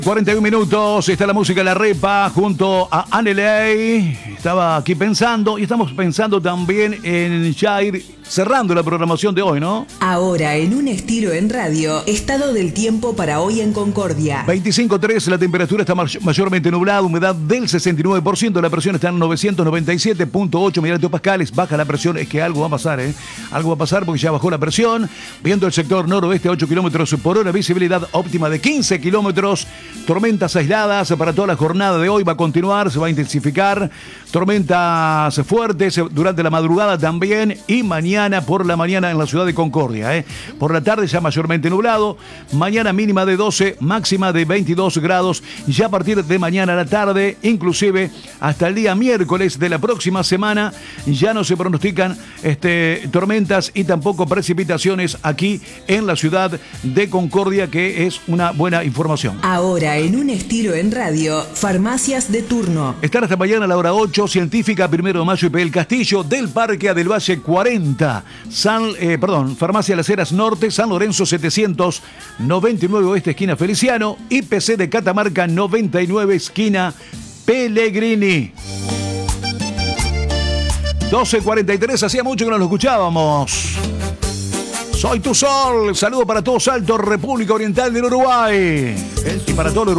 41 minutos, está la música La Repa junto a Aneley. Estaba aquí pensando y estamos pensando también en ya ir cerrando la programación de hoy, ¿no? Ahora, en un estilo en radio, estado del tiempo para hoy en Concordia. 25.3, la temperatura está mayormente nublada, humedad del 69%, la presión está en 997.8 megahectopascales. Baja la presión, es que algo va a pasar, ¿eh? Algo va a pasar porque ya bajó la presión. Viendo el sector noroeste a 8 kilómetros por hora, visibilidad óptima de 15 kilómetros. Tormentas aisladas para toda la jornada de hoy va a continuar, se va a intensificar. Tormentas fuertes durante la madrugada también y mañana por la mañana en la ciudad de Concordia, ¿eh? Por la tarde ya mayormente nublado. Mañana mínima de 12, máxima de 22 grados. Ya a partir de mañana a la tarde, inclusive hasta el día miércoles de la próxima semana, ya no se pronostican tormentas y tampoco precipitaciones aquí en la ciudad de Concordia, que es una buena información. Ahora, en un estilo en radio, farmacias de turno. Estar hasta mañana a la hora 8, Científica, 1 de Mayo y el Castillo, del Parque del Valle 40. Farmacia Las Heras Norte, San Lorenzo 799 Oeste, esquina Feliciano. IPC de Catamarca 99, esquina Pellegrini. 12:43, hacía mucho que no lo escuchábamos. Soy tu sol, saludo para todo Salto, República Oriental del Uruguay. Y para todo el Uruguay.